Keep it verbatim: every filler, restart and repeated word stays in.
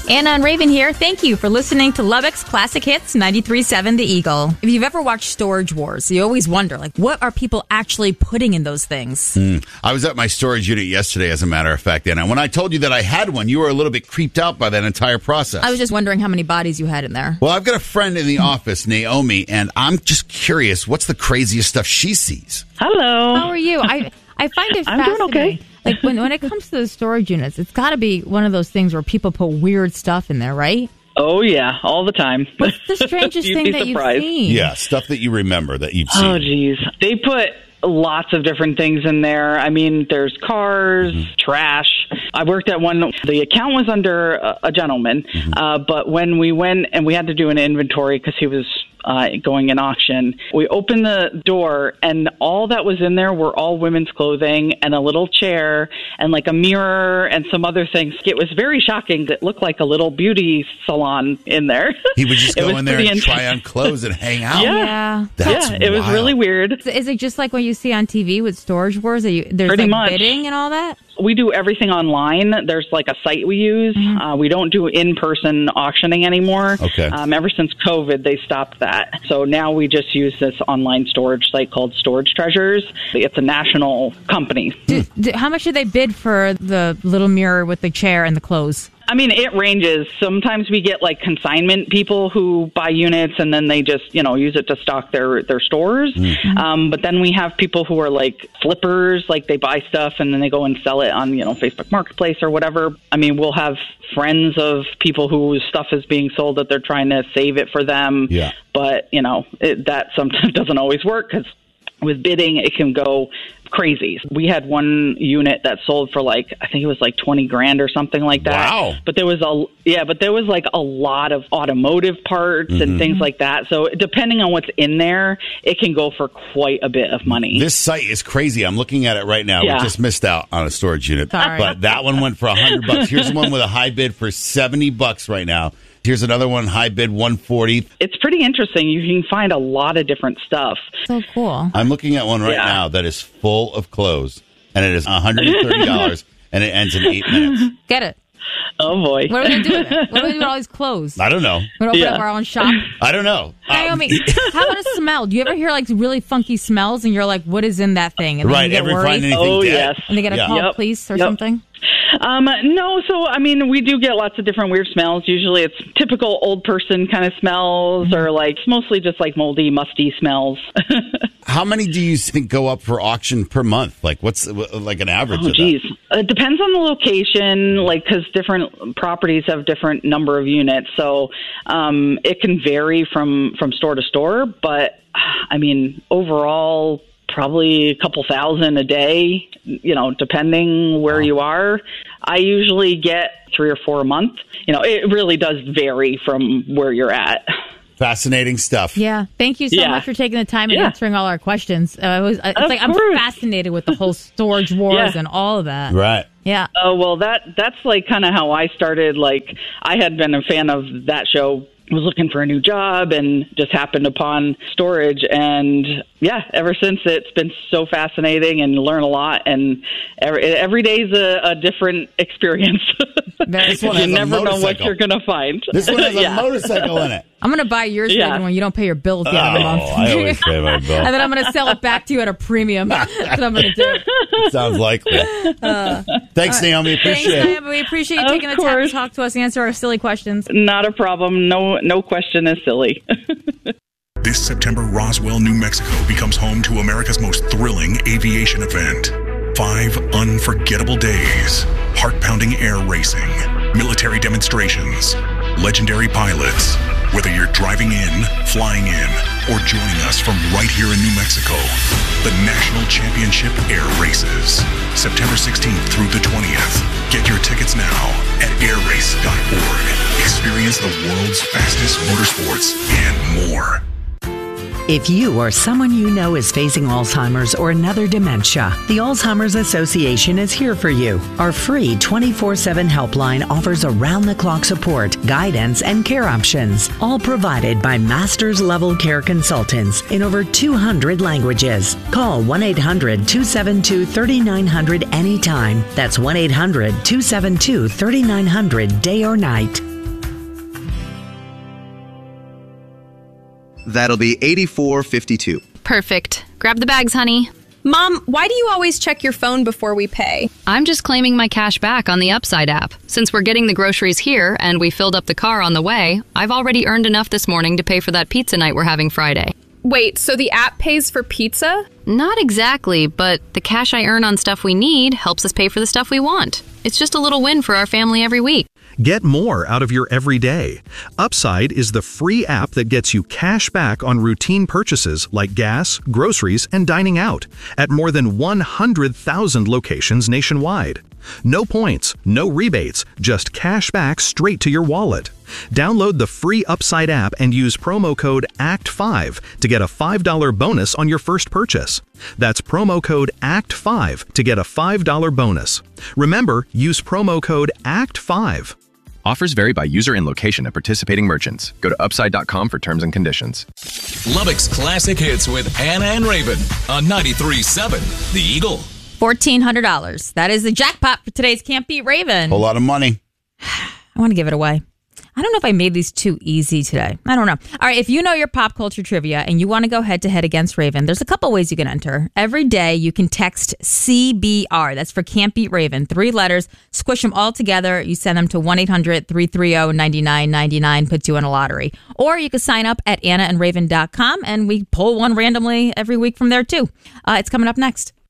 Anna and Raven here. Thank you for listening to Lubbock's Classic Hits ninety-three point seven The Eagle. If you've ever watched Storage Wars, you always wonder, like, what are people actually putting in those things? Mm. I was at my storage unit yesterday, as a matter of fact, Anna. When I told you that I had one, you were a little bit creeped out by that entire process. I was just wondering how many bodies you had in there. Well, I've got a friend in the office, Naomi, and I'm just curious, what's the craziest stuff she sees? Hello. How are you? I I find it I'm fascinating. doing okay. Like, when, when it comes to the storage units, it's got to be one of those things where people put weird stuff in there, right? Oh, yeah, all the time. What's the strangest You'd thing be that surprised. you've seen? Yeah, stuff that you remember that you've seen. Oh, geez. They put lots of different things in there. I mean, there's cars, mm-hmm. trash. I worked at one. The account was under a, a gentleman, mm-hmm. uh, but when we went and we had to do an inventory because he was uh, going in auction, we opened the door and all that was in there were all women's clothing and a little chair and like a mirror and some other things. It was very shocking. It looked like a little beauty salon in there. He would just go in there and int- try on clothes and hang out. Yeah, yeah. That's yeah it was wild. really weird. So is it just like what you see on T V with Storage Wars? Are you, there's Pretty like much. bidding and all that? We do everything online. There's like a site we use. Mm-hmm. Uh, we don't do in-person auctioning anymore. Okay. Um, ever since COVID, they stopped that. So now we just use this online storage site called Storage Treasures. It's a national company. Do, do, how much do they bid for the little mirror with the chair and the clothes? I mean, it ranges. Sometimes we get like consignment people who buy units and then they just, you know, use it to stock their, their stores. Mm-hmm. Um, but then we have people who are like flippers, like they buy stuff and then they go and sell it on, you know, Facebook Marketplace or whatever. I mean, we'll have friends of people whose stuff is being sold that they're trying to save it for them. Yeah. But, you know, it, that sometimes doesn't always work because with bidding, it can go crazy. We had one unit that sold for like, I think it was like twenty grand or something like that. Wow. But there was a, yeah, but there was like a lot of automotive parts mm-hmm. and things like that. So depending on what's in there, it can go for quite a bit of money. This site is crazy. I'm looking at it right now. Yeah. We just missed out on a storage unit. Sorry. But that one went for one hundred bucks. Here's one with a high bid for seventy bucks right now. Here's another one, high bid one forty. It's pretty interesting. You can find a lot of different stuff. So cool. I'm looking at one right Yeah. now that is full of clothes, and it is one hundred thirty dollars, and it ends in eight minutes. Get it. Oh, boy. What are we doing? What are we doing with all these clothes? I don't know. We're open Yeah. up our own shop. I don't know. Naomi, Um, how about a smell? Do you ever hear like really funky smells and you're like, what is in that thing? And then right, you get every worried find anything Oh, dead. yes. and they got to Yeah. call Yep. police or Yep. something? Um, no, so, I mean, we do get lots of different weird smells. Usually it's typical old person kind of smells or like mostly just like moldy, musty smells. How many do you think go up for auction per month? Like, what's like an average Oh, of geez. It depends on the location, like, because different properties have different number of units. So um, it can vary from, from store to store. But, I mean, overall, probably a couple thousand a day, you know, depending where Wow. you are. I usually get three or four a month. You know, it really does vary from where you're at. Fascinating stuff. Yeah. Thank you so Yeah. much for taking the time and Yeah. answering all our questions. Uh, it was, it's Of like I'm course. fascinated with the whole storage wars Yeah. and all of that. Right. Yeah. Oh, well, that that's like kind of how I started. Like, I had been a fan of that show, was looking for a new job, and just happened upon storage. And yeah, ever since, it's been so fascinating and learn a lot. And every, every day is a, a different experience. This one has You a never know what motorcycle. you're going to find. This one has a Yeah. motorcycle in it. I'm going to buy yours Yeah. Raven, when you don't pay your bill at the end of the Oh, month. I always pay my bill. And then I'm going to sell it back to you at a premium. That's what I'm going to do. Sounds likely. Thanks, Naomi. Thanks, Appreciate it. Naomi. We appreciate you Of taking the time to course. talk to us and answer our silly questions. Not a problem. No, no question is silly. This September, Roswell, New Mexico becomes home to America's most thrilling aviation event. Five unforgettable days, heart-pounding air racing, military demonstrations, legendary pilots. Whether you're driving in, flying in, or joining us from right here in New Mexico, the National Championship Air Races, September sixteenth through the twentieth. Get your tickets now at air race dot org. Experience the world's fastest motorsports and more. If you or someone you know is facing Alzheimer's or another dementia, the Alzheimer's Association is here for you. Our free twenty-four seven helpline offers around-the-clock support, guidance, and care options, all provided by master's-level care consultants in over two hundred languages. Call one eight hundred two seven two three nine zero zero anytime. That's one eight hundred two seven two three nine zero zero day or night. That'll be eighty-four fifty-two. Perfect. Grab the bags, honey. Mom, why do you always check your phone before we pay? I'm just claiming my cash back on the Upside app. Since we're getting the groceries here and we filled up the car on the way, I've already earned enough this morning to pay for that pizza night we're having Friday. Wait, so the app pays for pizza? Not exactly, but the cash I earn on stuff we need helps us pay for the stuff we want. It's just a little win for our family every week. Get more out of your everyday. Upside is the free app that gets you cash back on routine purchases like gas, groceries, and dining out at more than one hundred thousand locations nationwide. No points, no rebates, just cash back straight to your wallet. Download the free Upside app and use promo code A C T five to get a five dollars bonus on your first purchase. That's promo code A C T five to get a five dollars bonus. Remember, use promo code A C T five. Offers vary by user and location at participating merchants. Go to upside dot com for terms and conditions. Lubbock's Classic Hits with Anna and Raven on ninety-three point seven The Eagle. fourteen hundred dollars. That is the jackpot for today's Can't Beat Raven. A lot of money. I want to give it away. I don't know if I made these too easy today. I don't know. All right, if you know your pop culture trivia and you want to go head-to-head against Raven, there's a couple ways you can enter. Every day you can text C B R. That's for Can't Beat Raven. Three letters. Squish them all together. You send them to one eight hundred three three zero nine nine nine nine. Puts you in a lottery. Or you can sign up at anna and raven dot com, and we pull one randomly every week from there, too. Uh, it's coming up next.